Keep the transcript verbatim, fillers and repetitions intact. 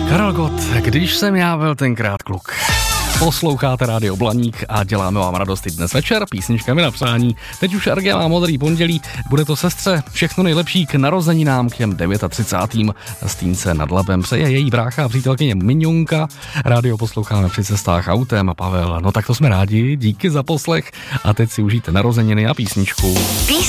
Karel Gott, když jsem já byl tenkrát kluk. Posloucháte Rádio Blaník a děláme vám radost i dnes večer písničkami na přání. Teď už R G má modrý pondělí, bude to sestře všechno nejlepší k narozeninám k těm třicátým devátým z Týnce nad Labem. Přeje její brácha a přítelkyně Miňonka. Rádio posloucháme při cestách autem a Pavel. No tak to jsme rádi, díky za poslech a teď si užijte narozeniny a písničku. Písničku.